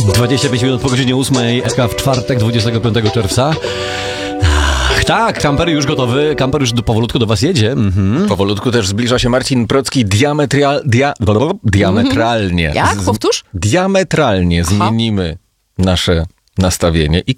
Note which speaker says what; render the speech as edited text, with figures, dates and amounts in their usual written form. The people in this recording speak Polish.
Speaker 1: 25 minut po godzinie 8, w czwartek, 25 czerwca. Tak, kamper już gotowy, kamper już powolutku do was jedzie.
Speaker 2: Powolutku też zbliża się Marcin Procki diametralnie.
Speaker 3: Jak? Powtórz?
Speaker 2: Diametralnie zmienimy nasze nastawienie i